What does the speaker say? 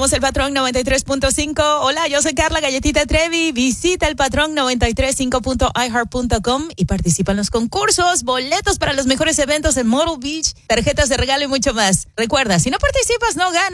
Somos el Patrón 93.5. Hola, yo soy Carla Galletita Trevi. Visita el Patrón 935.iheart.com y participa en los concursos, boletos para los mejores eventos en Myrtle Beach, tarjetas de regalo y mucho más. Recuerda, si no participas, no ganas.